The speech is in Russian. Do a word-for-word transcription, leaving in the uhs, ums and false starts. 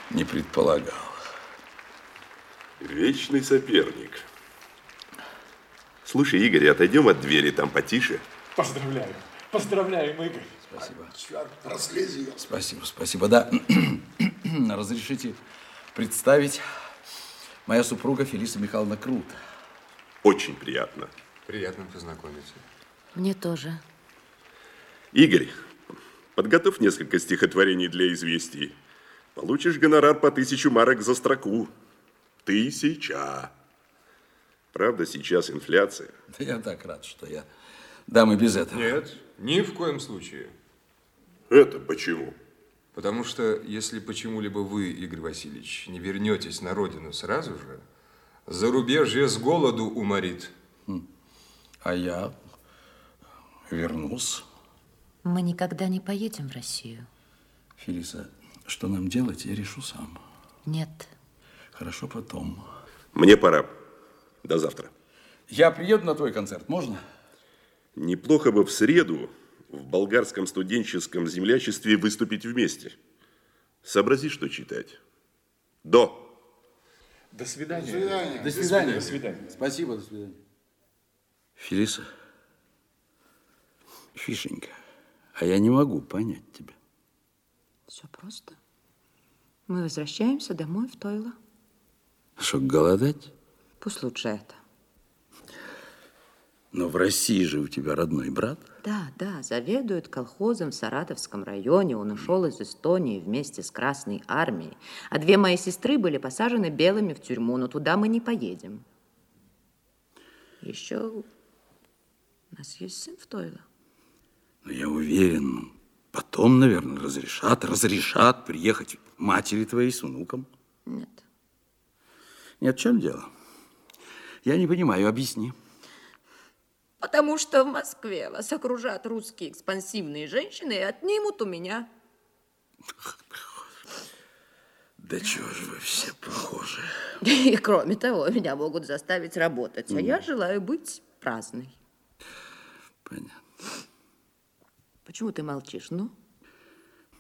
не предполагал. Вечный соперник. Слушай, Игорь, отойдем от двери, там потише. Поздравляю. Поздравляем, Игорь. Спасибо. Черт, прослезил. Спасибо, спасибо. Да, разрешите представить, моя супруга Фелиса Михайловна Крут. Очень приятно. Приятно познакомиться. Мне тоже. Игорь, подготовь несколько стихотворений для известий. Получишь гонорар по тысячу марок за строку. Тысяча. Правда, сейчас инфляция. Да я так рад, что я дам и без этого. Нет, ни в коем случае. Это почему? Потому что, если почему-либо вы, Игорь Васильевич, не вернетесь на родину сразу же, зарубежье с голоду уморит. А я вернусь. Мы никогда не поедем в Россию. Фелиса, что нам делать, я решу сам. Нет. Хорошо, потом. Мне пора. До завтра. Я приеду на твой концерт, можно? Неплохо бы в среду в болгарском студенческом землячестве выступить вместе. Сообрази, что читать. До. До свидания. До свидания. До свидания. До свидания. Спасибо, до свидания. Фелиса, Фишенька, а я не могу понять тебя. Все просто. Мы возвращаемся домой в Тойло. Что, голодать? Пусть лучше это. Но в России же у тебя родной брат. Да, да, заведует колхозом в Саратовском районе. Он ушел из Эстонии вместе с Красной армией. А две мои сестры были посажены белыми в тюрьму, но туда мы не поедем. Еще у нас есть сын в Тойло. Но я уверен, потом, наверное, разрешат, разрешат приехать матери твоей с внуком. Нет. Нет, в чем дело? Я не понимаю, объясни. Потому что в Москве вас окружат русские экспансивные женщины и отнимут у меня. Да чего же вы все похожи. И кроме того, меня могут заставить работать, а я желаю быть праздной. Понятно. Почему ты молчишь? Ну?